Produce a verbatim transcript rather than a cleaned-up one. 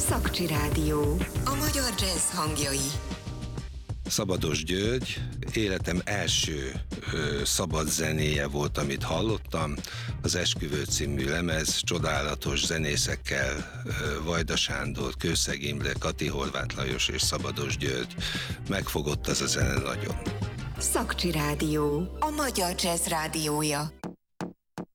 Szakcsi Rádió. A magyar jazz hangjai. Szabados György, életem első ö, szabad zenéje volt, amit hallottam. Az Esküvő című lemez, csodálatos zenészekkel, ö, Vajda Sándor, Kőszeg Imre, Kati Horváth Lajos és Szabados György. Megfogott az a zene nagyon. Szakcsi Rádió. A magyar jazz rádiója.